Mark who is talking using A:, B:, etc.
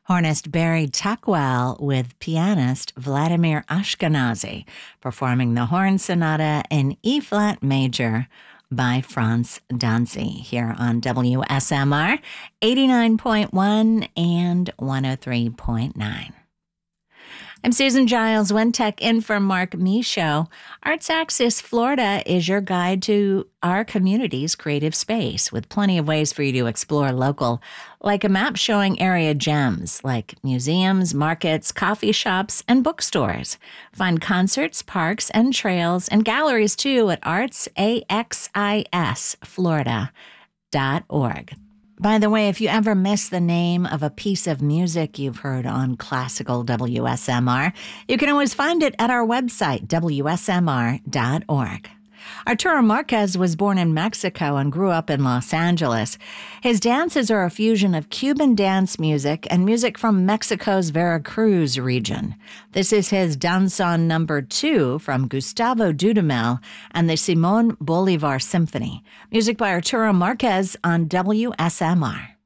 A: Hornist Barry Tuckwell with pianist Vladimir Ashkenazy performing the Horn Sonata in E-flat major by Franz Danzi here on WSMR 89.1 and 103.9. I'm Susan Giles, Wentech in for Mark Michaud. Arts Axis Florida is your guide to our community's creative space with plenty of ways for you to explore local, like a map showing area gems like museums, markets, coffee shops, and bookstores. Find concerts, parks, and trails, and galleries too at artsaxisflorida.org. By the way, if you ever miss the name of a piece of music you've heard on classical WSMR, you can always find it at our website, WSMR.org. Arturo Marquez was born in Mexico and grew up in Los Angeles. His dances are a fusion of Cuban dance music and music from Mexico's Veracruz region. This is his Danzón No. 2 from Gustavo Dudamel and the Simón Bolívar Symphony. Music by Arturo Marquez on WSMR.